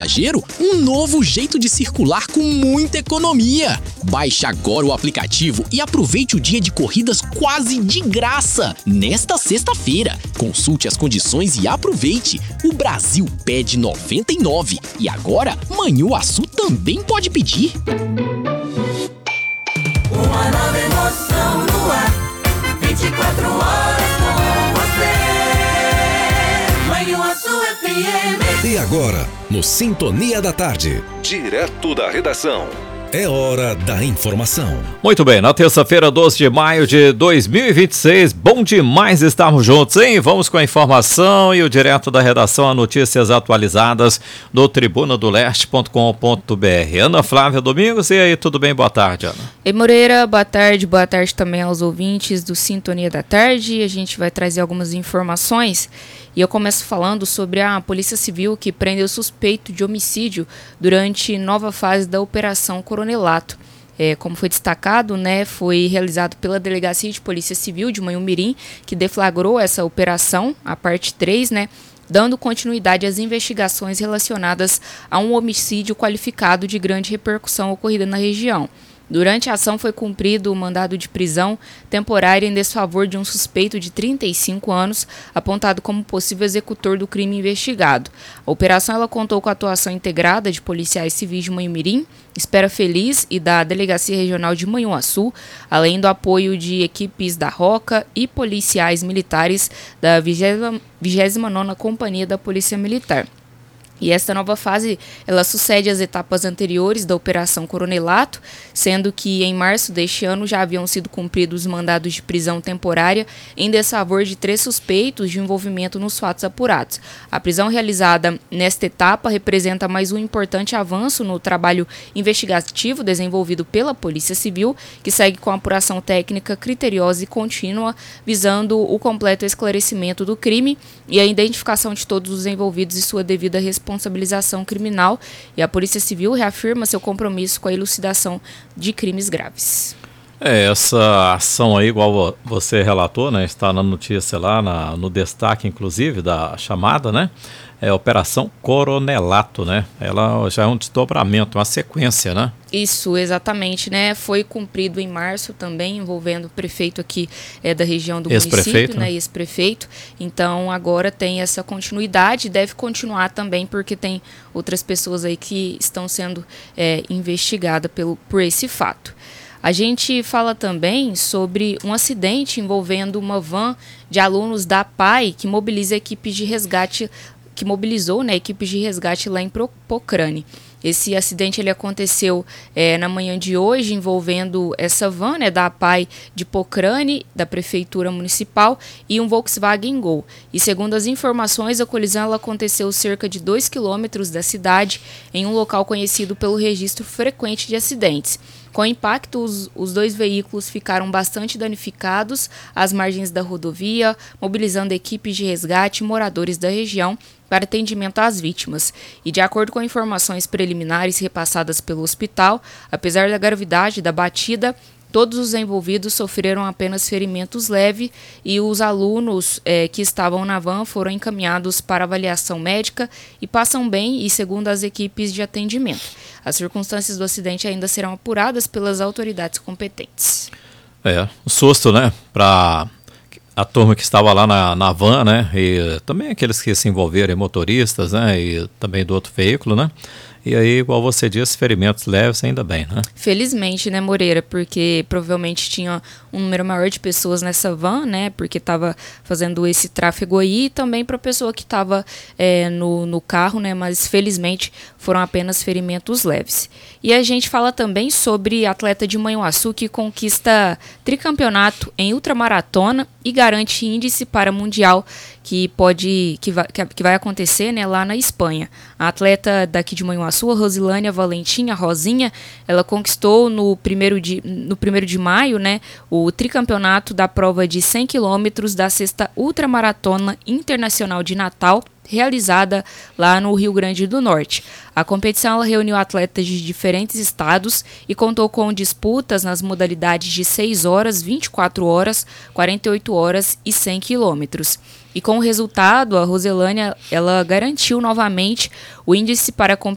passageiro um novo jeito de circular com muita economia. Baixe agora o aplicativo e aproveite o dia de corridas quase de graça nesta sexta-feira. Consulte as condições e aproveite. O Brasil pede 99 e agora Manhuaçu também pode pedir. Uma nova emoção no ar, 24 horas com você. Manhuaçu FM. E agora, no Sintonia da Tarde, direto da redação. É hora da informação. Muito bem, na terça-feira, 12 de maio de 2026, bom demais estarmos juntos, hein? Vamos com a informação e o direto da redação, a notícias atualizadas do tribunadoleste.com.br. Ana Flávia Domingos, e aí, tudo bem? Boa tarde, Ana. Ei, Moreira, boa tarde também aos ouvintes do Sintonia da Tarde. A gente vai trazer algumas informações e eu começo falando sobre a Polícia Civil que prendeu suspeito de homicídio durante nova fase da Operação Coronelato. Como foi destacado, né, foi realizado pela Delegacia de Polícia Civil de Manhumirim, que deflagrou essa operação, a parte 3, né, dando continuidade às investigações relacionadas a um homicídio qualificado de grande repercussão ocorrida na região. Durante a ação foi cumprido o mandado de prisão temporária em desfavor de um suspeito de 35 anos, apontado como possível executor do crime investigado. A operação ela contou com a atuação integrada de policiais civis de Manhumirim, Espera Feliz e da Delegacia Regional de Manhuaçu, além do apoio de equipes da Roca e policiais militares da 29ª Companhia da Polícia Militar. E esta nova fase, ela sucede às etapas anteriores da Operação Coronelato, sendo que em março deste ano já haviam sido cumpridos os mandados de prisão temporária em desfavor de 3 suspeitos de envolvimento nos fatos apurados. A prisão realizada nesta etapa representa mais um importante avanço no trabalho investigativo desenvolvido pela Polícia Civil, que segue com a apuração técnica criteriosa e contínua, visando o completo esclarecimento do crime e a identificação de todos os envolvidos e sua devida responsabilização criminal, e a Polícia Civil reafirma seu compromisso com a elucidação de crimes graves. Essa ação aí, igual você relatou, né, está na notícia lá, no destaque, inclusive, da chamada, né? É a Operação Coronelato, né? Ela já é um desdobramento, uma sequência, né? Isso, exatamente, né? Foi cumprido em março também, envolvendo o prefeito aqui da região do município, né? Ex-prefeito. Então, agora tem essa continuidade, deve continuar também, porque tem outras pessoas aí que estão sendo investigadas por esse fato. A gente fala também sobre um acidente envolvendo uma van de alunos da PAI que mobiliza equipes de resgate, que mobilizou, né, equipes de resgate lá em Pocrane. Esse acidente ele aconteceu na manhã de hoje, envolvendo essa van, né, da APAI de Pocrane, da Prefeitura Municipal, e um Volkswagen Gol. E segundo as informações, a colisão ela aconteceu cerca de 2 quilômetros da cidade, em um local conhecido pelo registro frequente de acidentes. Com o impacto, os 2 veículos ficaram bastante danificados às margens da rodovia, mobilizando equipes de resgate e moradores da região para atendimento às vítimas. E de acordo com informações preliminares repassadas pelo hospital, apesar da gravidade da batida, todos os envolvidos sofreram apenas ferimentos leves e os alunos que estavam na van foram encaminhados para avaliação médica e passam bem, e segundo as equipes de atendimento. As circunstâncias do acidente ainda serão apuradas pelas autoridades competentes. Um susto, né, para a turma que estava lá na van, né, e também aqueles que se envolveram, motoristas, né, e também do outro veículo, né. E aí, igual você disse, ferimentos leves, ainda bem, né? Felizmente, né, Moreira? Porque provavelmente tinha um número maior de pessoas nessa van, né? Porque estava fazendo esse tráfego aí, e também para a pessoa que estava no carro, né? Mas felizmente foram apenas ferimentos leves. E a gente fala também sobre atleta de Manhuaçu que conquista tricampeonato em ultramaratona e garante índice para mundial que vai acontecer, né, lá na Espanha. A atleta daqui de Manhuaçu, a Rosilânia Valentim, a Rosinha, ela conquistou no 1º de maio, né, o tricampeonato da prova de 100 quilômetros da 6ª Ultramaratona Internacional de Natal, realizada lá no Rio Grande do Norte. A competição ela reuniu atletas de diferentes estados e contou com disputas nas modalidades de 6 horas, 24 horas, 48 horas e 100 quilômetros. E com o resultado, a Rosilânia ela garantiu novamente o índice para